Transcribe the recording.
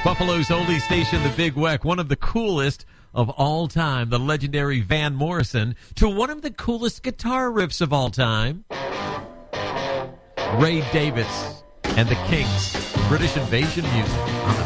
Buffalo's oldie station, the Big Weck, one of the coolest of all time, the legendary Van Morrison, to one of the coolest guitar riffs of all time, Ray Davies and the Kinks, British Invasion music on the